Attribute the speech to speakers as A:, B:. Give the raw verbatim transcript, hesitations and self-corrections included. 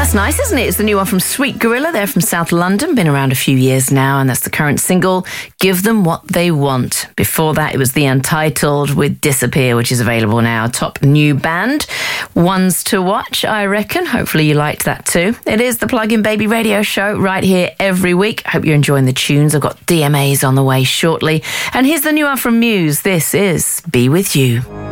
A: That's nice, isn't it? It's the new one from Sweet Gorilla. They're from South London, been around a few years now, and that's the current single, Give Them What They Want. Before that, it was The Untitled with Disappear, which is available now. Top new band. Ones to watch, I reckon. Hopefully you liked that too. It is the Plug-in Baby radio show right here every week. Hope you're enjoying the tunes. I've got D M As on the way shortly. And here's the new one from Muse. This is Be With You.